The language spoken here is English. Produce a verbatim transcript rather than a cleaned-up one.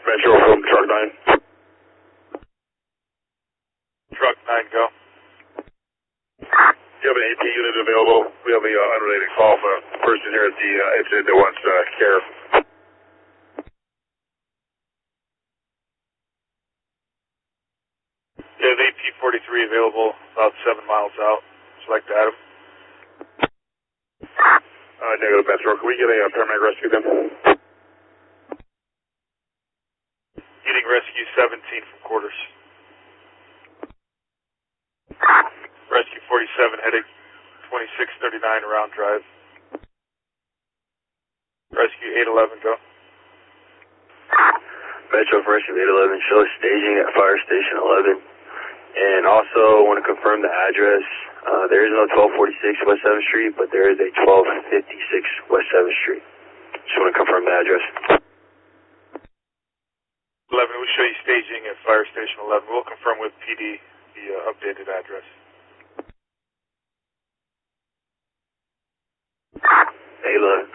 Metro from Truck nine. Truck nine, go. You have an A P unit available. We have a uh, unrelated call from a person here at the uh, incident that wants uh, care. You have A P forty-three available about seven miles out. Would you like to add him? Uh, negative, Metro. Can we get a uh, paramedic rescue then? Getting rescue seventeen from quarters. Rescue forty-seven heading twenty-six thirty-nine around drive. Rescue eight eleven, go. Metro for Rescue eight eleven, show staging at Fire Station eleven. And also want to confirm the address. Uh, there is no twelve forty-six West seventh Street, but there is a twelve fifty-six West seventh Street. Just want to confirm the address. eleven, we'll show you staging at Fire Station eleven. We'll confirm with P D the uh, updated address. eight eleven.